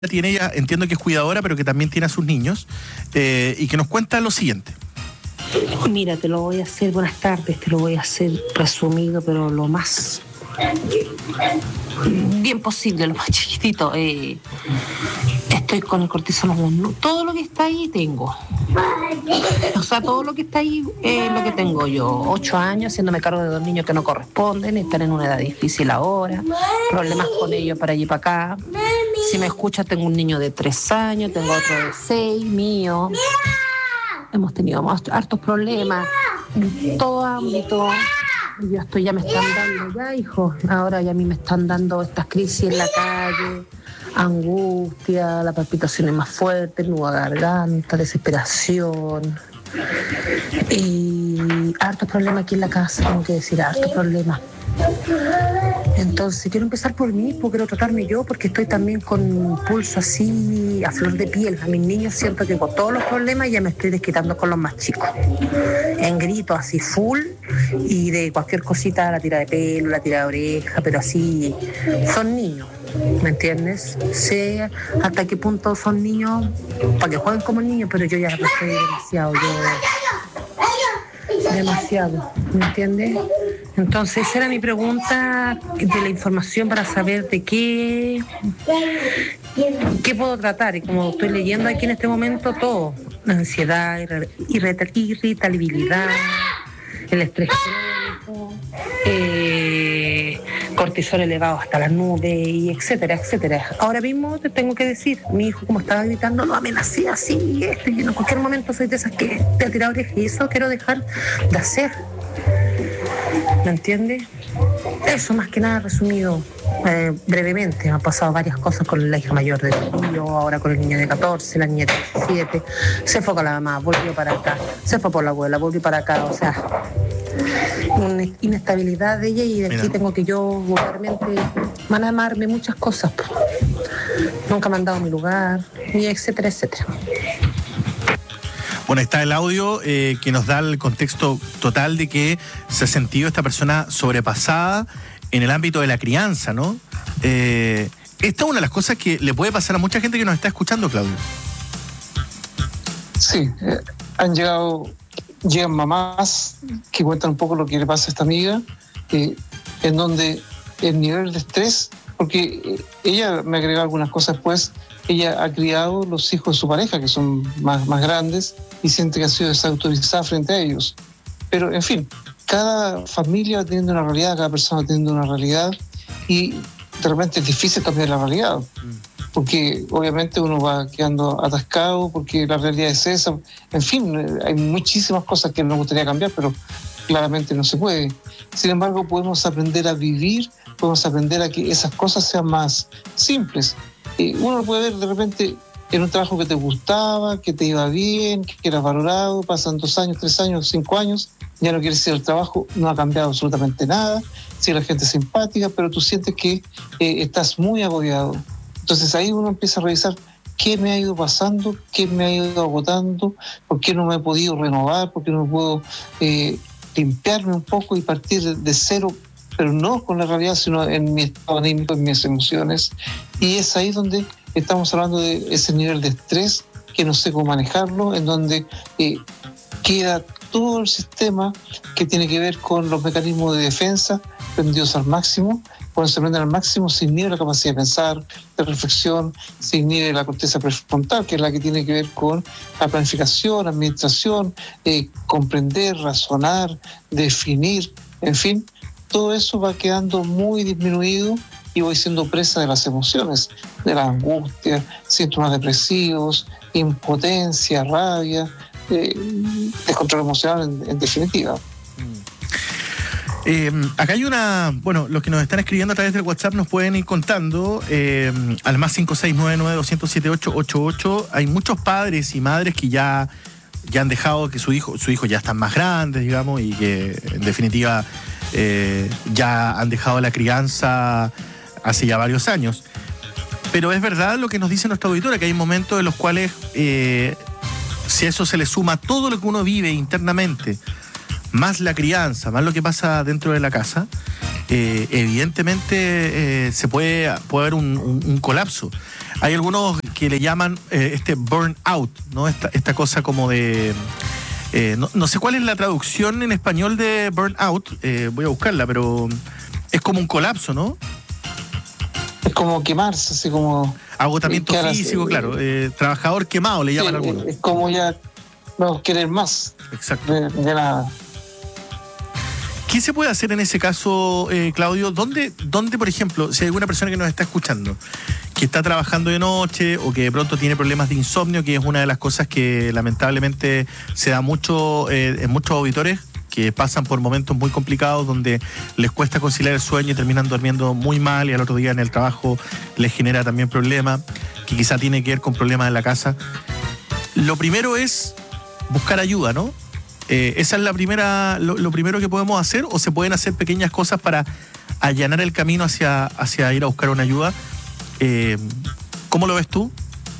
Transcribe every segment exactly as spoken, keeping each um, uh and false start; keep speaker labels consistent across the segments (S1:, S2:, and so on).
S1: tiene ella, entiendo que es cuidadora, pero que también tiene a sus niños, eh, y que nos cuenta lo siguiente.
S2: Mira, te lo voy a hacer, buenas tardes, te lo voy a hacer resumido, pero lo más bien posible, lo más chiquitito. Eh, estoy con el cortisona, todo lo que está ahí tengo. O sea, todo lo que está ahí es lo que tengo yo. Ocho años haciéndome cargo de dos niños que no corresponden, están en una edad difícil ahora, problemas con ellos para allí y para acá. Si me escuchas, tengo un niño de tres años, tengo otro de seis, mío. Hemos tenido hartos problemas en todo ámbito. Yo estoy, ya me están dando, ya hijo, ahora ya a mí me están dando estas crisis en la calle, angustia, la palpitación es más fuerte, nudo a garganta, desesperación. Y hartos problemas aquí en la casa, tengo que decir, hartos problemas. Entonces quiero empezar por mí, porque quiero tratarme yo, porque estoy también con un pulso así a flor de piel. A mis niños siento que con todos los problemas ya me estoy desquitando con los más chicos. En gritos así full, y de cualquier cosita, la tira de pelo, la tira de oreja, pero así son niños, ¿me entiendes? Sé hasta qué punto son niños, para que jueguen como niños, pero yo ya no soy demasiado, yo demasiado, ¿me entiendes? Entonces esa era mi pregunta de la información para saber de qué qué puedo tratar, y como estoy leyendo aquí en este momento todo, la ansiedad, irritabilidad, el estrés crónico, eh, cortisol elevado hasta las nubes, y etcétera, etcétera. Ahora mismo te tengo que decir, mi hijo como estaba gritando, no amenacé así, esto, y en cualquier momento soy de esas que te ha tirado oreja, y eso quiero dejar de hacer. ¿Me entiendes? Eso más que nada resumido eh, brevemente. Me han pasado varias cosas con la hija mayor de tío, ahora con el niño de catorce, la niña de diecisiete. Se fue con la mamá, volvió para acá. Se fue por la abuela, volvió para acá. O sea, una inestabilidad de ella, y de aquí tengo que yo vulgarmente van a amarme muchas cosas. Nunca me han dado mi lugar, y etcétera, etcétera.
S1: Bueno, está el audio eh, que nos da el contexto total de que se ha sentido esta persona sobrepasada en el ámbito de la crianza, ¿no? Eh, esta es una de las cosas que le puede pasar a mucha gente que nos está escuchando, Claudio.
S3: Sí, eh, han llegado, llegan mamás que cuentan un poco lo que le pasa a esta amiga, eh, en donde el nivel de estrés, porque eh, ella me agregó algunas cosas después. Ella ha criado los hijos de su pareja, que son más, más grandes, y siente que ha sido desautorizada frente a ellos. Pero, en fin, cada familia va teniendo una realidad, cada persona va teniendo una realidad, y de repente es difícil cambiar la realidad, porque obviamente uno va quedando atascado, porque la realidad es esa. En fin, hay muchísimas cosas que nos gustaría cambiar, pero claramente no se puede. Sin embargo, podemos aprender a vivir, podemos aprender a que esas cosas sean más simples. Uno lo puede ver de repente en un trabajo que te gustaba, que te iba bien, que eras valorado, pasan dos años, tres años, cinco años, ya no quieres hacer el trabajo, no ha cambiado absolutamente nada, sigue la gente simpática, pero tú sientes que eh, estás muy agobiado. Entonces ahí uno empieza a revisar qué me ha ido pasando, qué me ha ido agotando, por qué no me he podido renovar, por qué no puedo eh, limpiarme un poco y partir de, de cero, pero no con la realidad, sino en mi estado anímico, en mis emociones. Y es ahí donde estamos hablando de ese nivel de estrés, que no sé cómo manejarlo, en donde eh, queda todo el sistema que tiene que ver con los mecanismos de defensa prendidos al máximo. Cuando se prenden al máximo, se inhibe la capacidad de pensar, de reflexión, se inhibe la corteza prefrontal, que es la que tiene que ver con la planificación, administración, eh, comprender, razonar, definir, en fin. Todo eso va quedando muy disminuido, y voy siendo presa de las emociones, de la angustia, síntomas depresivos, impotencia, rabia, eh, descontrol emocional en, en definitiva.
S1: Eh, acá hay una, bueno, los que nos están escribiendo a través del WhatsApp nos pueden ir contando, eh, al más cinco seis nueve nueve dos cero siete ocho ocho ocho. Hay muchos padres y madres que ya, ya han dejado que su hijo, su hijo ya están más grandes, digamos, y que en definitiva eh, ya han dejado la crianza hace ya varios años. Pero es verdad lo que nos dice nuestra auditora, que hay momentos en los cuales, eh, si a eso se le suma todo lo que uno vive internamente, más la crianza, más lo que pasa dentro de la casa, eh, evidentemente eh, se puede, puede haber un, un, un colapso. Hay algunos que le llaman eh, este burnout, ¿no? Esta, esta cosa como de... Eh, no, no sé cuál es la traducción en español de burnout, eh, voy a buscarla, pero es como un colapso, ¿no?
S3: Es como quemarse, así como...
S1: Agotamiento
S3: eh,
S1: físico, claro. Eh, trabajador quemado, le llaman
S3: sí,
S1: algunos.
S3: Es como ya no querer más.
S1: Exacto.
S3: De, de nada.
S1: ¿Qué se puede hacer en ese caso, eh, Claudio? ¿Dónde, ¿Dónde, por ejemplo, si hay alguna persona que nos está escuchando, que está trabajando de noche o que de pronto tiene problemas de insomnio, que es una de las cosas que lamentablemente se da mucho eh, en muchos auditores, que pasan por momentos muy complicados donde les cuesta conciliar el sueño y terminan durmiendo muy mal y al otro día en el trabajo les genera también problemas, que quizá tiene que ver con problemas en la casa? Lo primero es buscar ayuda, ¿no? Eh, ¿Esa es la primera, lo, lo primero que podemos hacer, o se pueden hacer pequeñas cosas para allanar el camino hacia, hacia ir a buscar una ayuda? Eh, ¿Cómo lo ves tú?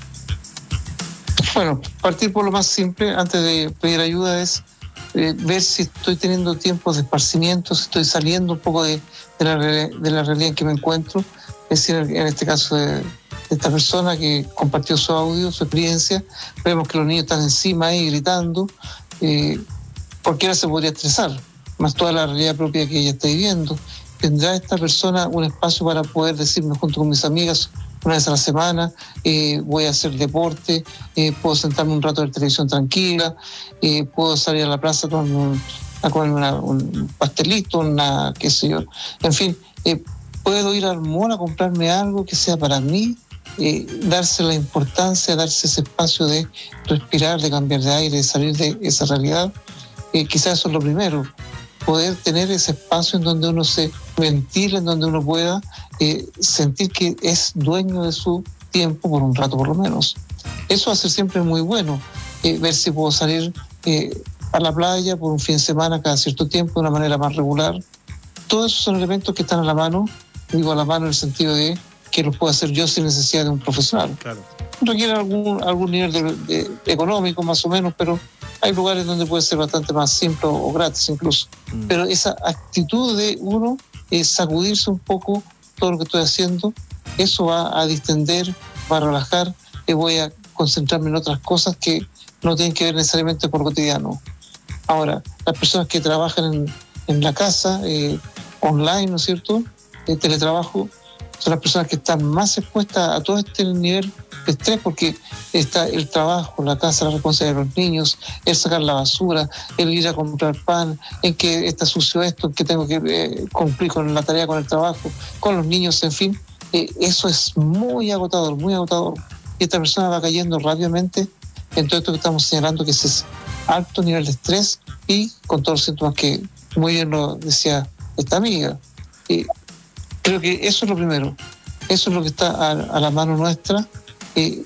S3: Bueno, partir por lo más simple antes de pedir ayuda es eh, ver si estoy teniendo tiempos de esparcimiento, si estoy saliendo un poco de, de, la, de la realidad en que me encuentro. Es decir, en este caso de, de esta persona que compartió su audio, su experiencia, vemos que los niños están encima ahí gritando. Eh, cualquiera se podría estresar, más toda la realidad propia que ella está viviendo. ¿Tendrá esta persona un espacio para poder decirme junto con mis amigas una vez a la semana, eh, voy a hacer deporte, eh, puedo sentarme un rato en televisión tranquila, eh, puedo salir a la plaza con un, a comer una, un pastelito, una, qué sé yo, en fin, eh, puedo ir al mall a comprarme algo que sea para mí, eh, darse la importancia, darse ese espacio de respirar, de cambiar de aire, de salir de esa realidad. Eh, quizás eso es lo primero, poder tener ese espacio en donde uno se ventila, en donde uno pueda eh, sentir que es dueño de su tiempo por un rato por lo menos. Eso va a ser siempre muy bueno, eh, ver si puedo salir eh, a la playa por un fin de semana cada cierto tiempo de una manera más regular. Todos esos son elementos que están a la mano, digo a la mano en el sentido de que los puedo hacer yo sin necesidad de un profesional.
S1: Claro.
S3: Requiere algún, algún nivel de, de, de económico más o menos, pero hay lugares donde puede ser bastante más simple o gratis incluso. Mm. Pero esa actitud de uno es sacudirse un poco todo lo que estoy haciendo, eso va a distender, va a relajar, y voy a concentrarme en otras cosas que no tienen que ver necesariamente con lo cotidiano. Ahora, las personas que trabajan en, en la casa, eh, online, ¿no es cierto?, el teletrabajo, son las personas que están más expuestas a todo este nivel de estrés, porque está el trabajo, la casa, la responsabilidad de los niños, el sacar la basura, el ir a comprar pan, en que está sucio esto, en que tengo que eh, cumplir con la tarea, con el trabajo, con los niños, en fin. Eh, eso es muy agotador, muy agotador. Y esta persona va cayendo rápidamente en todo esto que estamos señalando, que es alto nivel de estrés y con todos los síntomas que muy bien lo decía esta amiga. Eh, creo que eso es lo primero. Eso es lo que está a, a la mano nuestra. Eh,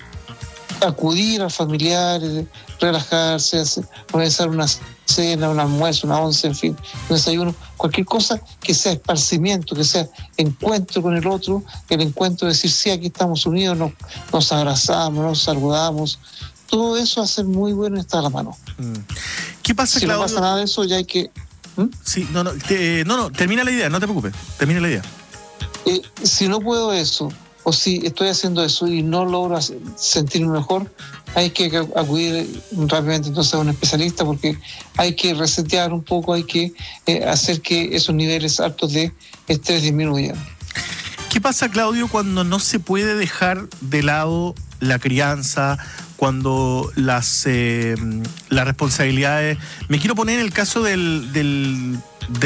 S3: acudir a familiares, relajarse, hacer, organizar una cena, un almuerzo, una once, en fin, un desayuno, cualquier cosa que sea esparcimiento, que sea encuentro con el otro, el encuentro de decir, sí, aquí estamos unidos, nos, nos abrazamos, nos saludamos, todo eso va a ser muy bueno y está a la mano.
S1: ¿Qué pasa,
S3: si
S1: Claudio?
S3: no pasa nada de eso, ya hay que... ¿Mm?
S1: Sí, no, no, te, no, no, termina la idea, no te preocupes, termina la idea.
S3: Eh, si no puedo eso, o si estoy haciendo eso y no logro sentirme mejor, hay que acudir rápidamente entonces a un especialista, porque hay que resetear un poco, hay que eh, hacer que esos niveles altos de estrés disminuyan.
S1: ¿Qué pasa, Claudio, cuando no se puede dejar de lado la crianza, cuando las, eh, las responsabilidades... Me quiero poner en el caso del... del,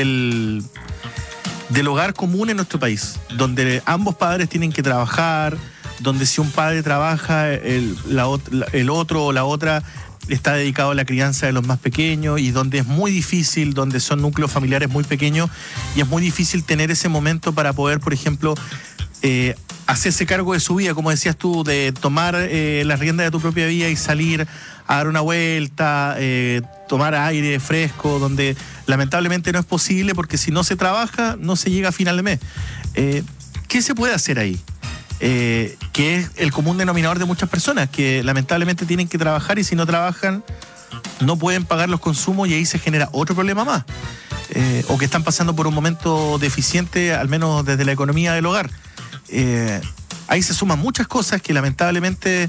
S1: del del hogar común en nuestro país, donde ambos padres tienen que trabajar, donde si un padre trabaja, el, la, el otro o la otra está dedicado a la crianza de los más pequeños, y donde es muy difícil, donde son núcleos familiares muy pequeños, y es muy difícil tener ese momento para poder, por ejemplo, eh, hacerse cargo de su vida, como decías tú, de tomar eh, las riendas de tu propia vida y salir a dar una vuelta, eh, tomar aire fresco, donde lamentablemente no es posible, porque si no se trabaja, no se llega a final de mes. Eh, ¿Qué se puede hacer ahí? Eh, que es el común denominador de muchas personas, que lamentablemente tienen que trabajar, y si no trabajan, no pueden pagar los consumos y ahí se genera otro problema más. Eh, o que están pasando por un momento deficiente, al menos desde la economía del hogar. Eh, ahí se suman muchas cosas que lamentablemente